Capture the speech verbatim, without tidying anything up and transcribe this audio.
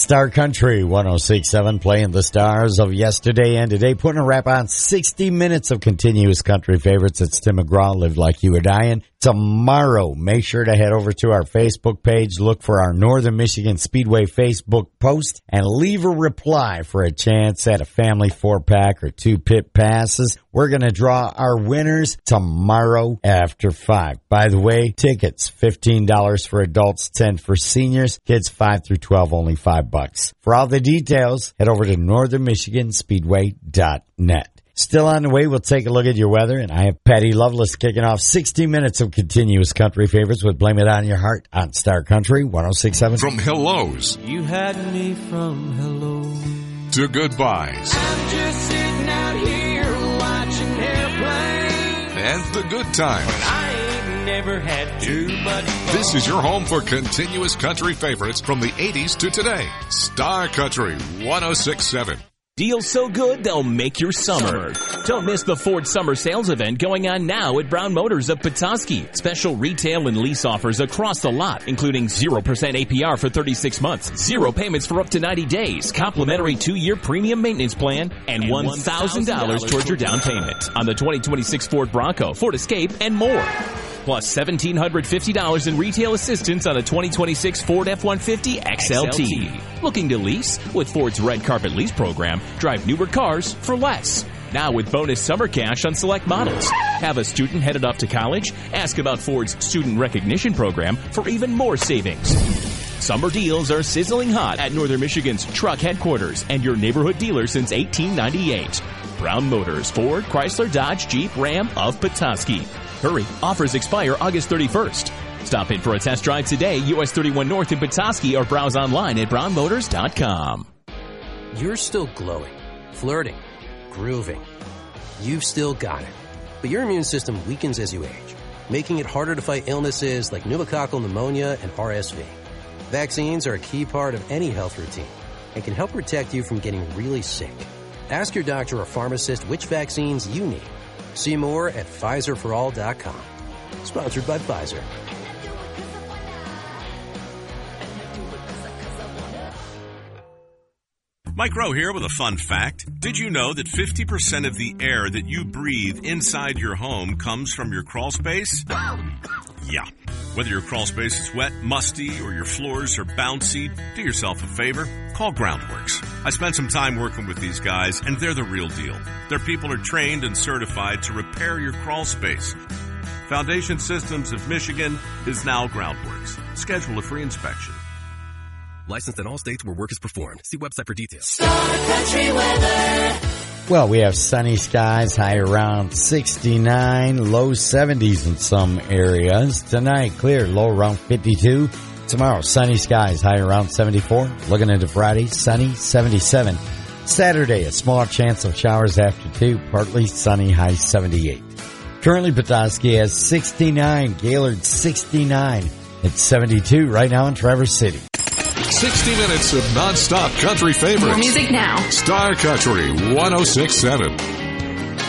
Star Country one oh six point seven, playing the stars of yesterday and today, putting a wrap on sixty minutes of continuous country favorites. It's Tim McGraw, Live Like You Were Dying. Tomorrow, make sure to head over to our Facebook page, look for our Northern Michigan Speedway Facebook post, and leave a reply for a chance at a family four-pack or two pit passes. We're going to draw our winners tomorrow after five. By the way, tickets, fifteen dollars for adults, ten dollars for seniors. Kids five through twelve, only five bucks. For all the details, head over to northern michigan speedway dot net. Still on the way, we'll take a look at your weather, and I have Patty Loveless kicking off sixty minutes of continuous country favorites with Blame It On Your Heart on Star Country one oh six point seven. From hellos. You had me from hello. To goodbyes. I'm just sitting out here watching airplanes. And the good times. But I ain't never had too much fun. This is your home for continuous country favorites from the eighties to today. Star Country one oh six point seven. Deals so good, they'll make your summer. Don't miss the Ford Summer Sales Event going on now at Brown Motors of Petoskey. Special retail and lease offers across the lot, including zero percent A P R for thirty-six months, zero payments for up to ninety days, complimentary two-year premium maintenance plan, and one thousand dollars towards your down payment on the twenty twenty-six Ford Bronco, Ford Escape, and more. Plus one thousand seven hundred fifty dollars in retail assistance on a twenty twenty-six Ford F one fifty X L T. Looking to lease? With Ford's Red Carpet Lease program, drive newer cars for less. Now with bonus summer cash on select models. Have a student headed off to college? Ask about Ford's Student Recognition program for even more savings. Summer deals are sizzling hot at Northern Michigan's truck headquarters and your neighborhood dealer since eighteen ninety-eight. Brown Motors, Ford, Chrysler, Dodge, Jeep, Ram of Petoskey. Hurry, offers expire August thirty-first. Stop in for a test drive today, U S thirty-one North in Petoskey, or browse online at brown motors dot com. You're still glowing, flirting, grooving. You've still got it. But your immune system weakens as you age, making it harder to fight illnesses like pneumococcal pneumonia and R S V. Vaccines are a key part of any health routine and can help protect you from getting really sick. Ask your doctor or pharmacist which vaccines you need. See more at Pfizer for all dot com. Sponsored by Pfizer. Mike Rowe here with a fun fact. Did you know that fifty percent of the air that you breathe inside your home comes from your crawl space? Yeah. Whether your crawl space is wet, musty, or your floors are bouncy, do yourself a favor. Call Groundworks. I spent some time working with these guys, and they're the real deal. Their people are trained and certified to repair your crawl space. Foundation Systems of Michigan is now Groundworks. Schedule a free inspection. Licensed in all states where work is performed. See website for details. Star Country weather. Well, we have sunny skies, high around sixty-nine, low seventies in some areas. Tonight, clear, low around fifty-two. Tomorrow, sunny skies, high around seventy-four. Looking into Friday, sunny, seventy-seven. Saturday, a small chance of showers after two, partly sunny, high seventy-eight. Currently, Petoskey has sixty-nine, Gaylord sixty-nine. It's seventy-two right now in Traverse City. sixty minutes of non-stop country favorites. More music now. Star Country one oh six point seven.